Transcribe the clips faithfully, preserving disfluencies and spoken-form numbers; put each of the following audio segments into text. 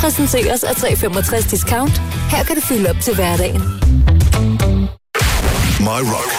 præsenteres af tre femogtres Discount. Her kan du fylde op til hverdagen. My Rock.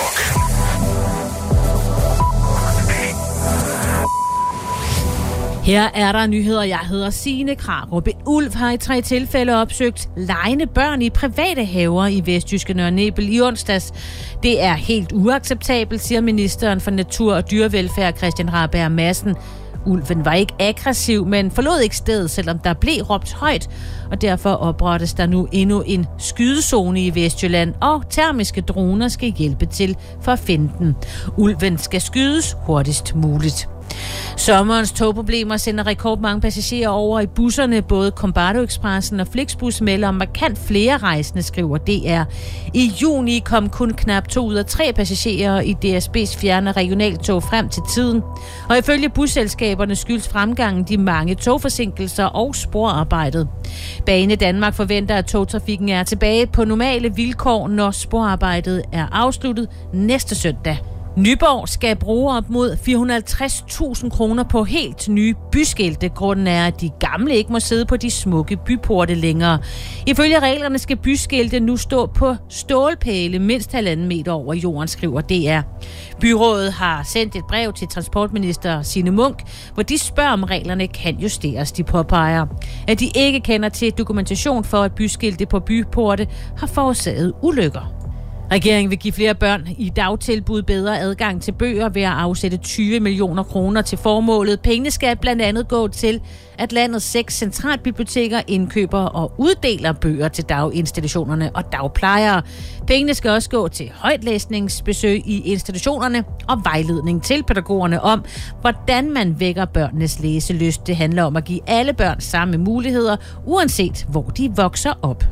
Her er der nyheder. Jeg hedder Signe Krarup. En ulv har i tre tilfælde opsøgt legende børn i private haver i vestjyske Nørre Nebel i onsdags. Det er helt uacceptabelt, siger ministeren for Natur og Dyrevelfærd Christian Rabjerg Madsen. Ulven var ikke aggressiv, men forlod ikke stedet, selvom der blev råbt højt, og derfor oprettes der nu endnu en skydezone i Vestjylland, og termiske droner skal hjælpe til for at finde den. Ulven skal skydes hurtigst muligt. Sommerens togproblemer sender rekordmange passagerer over i busserne. Både Combardo Expressen og Flixbus melder om markant flere rejsende, skriver D R. I juni kom kun knap to ud af tre passagerer i D S B's fjerne regionaltog frem til tiden. Og ifølge busselskaberne skyldes fremgangen de mange togforsinkelser og sporarbejdet. Bane Danmark forventer, at togtrafikken er tilbage på normale vilkår, når sporarbejdet er afsluttet næste søndag. Nyborg skal bruge op mod fire hundrede og halvtreds tusind kroner på helt nye byskilte. Grunden er, at de gamle ikke må sidde på de smukke byporte længere. Ifølge reglerne skal byskilte nu stå på stålpæle mindst halvanden meter over jorden, skriver D R. Byrådet har sendt et brev til transportminister Signe Munk, hvor de spørger, om reglerne kan justeres. De påpeger, at de ikke kender til dokumentation for, at byskilte på byporte har forårsaget ulykker. Regeringen vil give flere børn i dagtilbud bedre adgang til bøger ved at afsætte tyve millioner kroner til formålet. Pengene skal blandt andet gå til, at landets seks centralbiblioteker indkøber og uddeler bøger til daginstitutionerne og dagplejere. Pengene skal også gå til højtlæsningsbesøg i institutionerne og vejledning til pædagogerne om, hvordan man vækker børnenes læselyst. Det handler om at give alle børn samme muligheder, uanset hvor de vokser op.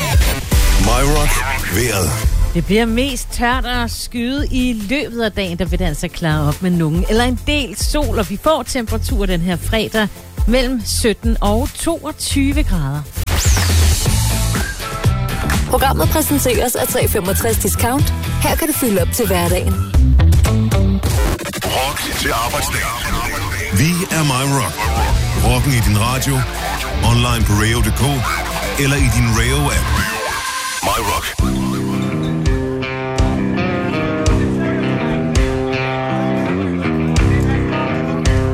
My Rock. Vejret. Det bliver mest tørt og skyde i løbet af dagen, der vil det altså klare op med nogen eller en del sol, og vi får temperatur den her fredag mellem sytten og toogtyve grader. Programmet præsenteres af tre femogtres Discount. Her kan du fylde op til hverdagen. Rock til arbejdsdag. Vi er My Rock. Rocken i din radio, online på radio punktum d k eller i din Radio-app. My Rock.